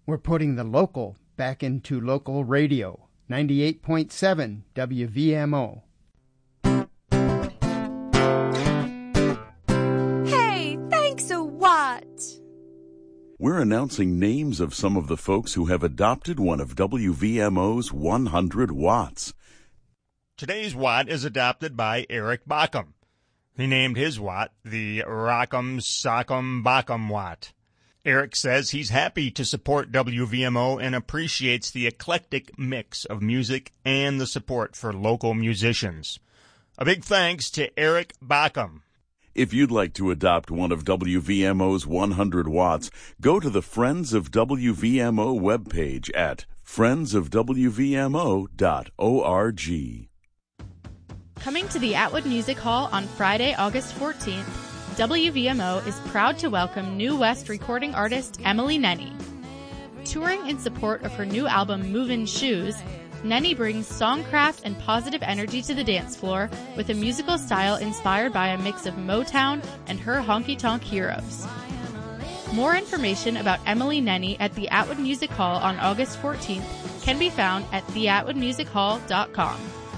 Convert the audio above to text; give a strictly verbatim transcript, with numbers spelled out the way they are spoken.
We're putting the local back into local radio. ninety-eight point seven W V M O. Hey, thanks a what? We're announcing names of some of the folks who have adopted one of W V M O's one hundred watts. Today's watt is adopted by Eric Bacham. He named his watt the Rock'em Sock'em Bacham Watt. Eric says he's happy to support W V M O and appreciates the eclectic mix of music and the support for local musicians. A big thanks to Eric Bacham. If you'd like to adopt one of W V M O's one hundred watts, go to the Friends of W V M O webpage at friends of w v m o dot org. Coming to the Atwood Music Hall on Friday, August fourteenth, W V M O is proud to welcome New West recording artist Emily Nenny. Touring in support of her new album Movin' Shoes, Nenny brings songcraft and positive energy to the dance floor with a musical style inspired by a mix of Motown and her honky-tonk heroes. More information about Emily Nenny at the Atwood Music Hall on August fourteenth can be found at the atwood music hall dot com.